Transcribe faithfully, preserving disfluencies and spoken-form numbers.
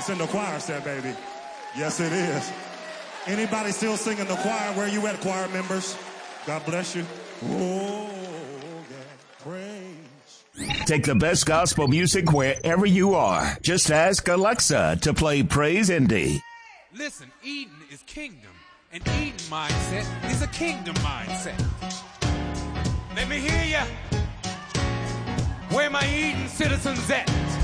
It's in the choir set, baby. Yes, it is. Anybody still singing the choir? Where you at, choir members? God bless you. Oh, yeah, praise. Take the best gospel music wherever you are. Just ask Alexa to play Praise Indy. Listen, Eden is kingdom, and Eden mindset is a kingdom mindset. Let me hear ya. Where my Eden citizens at?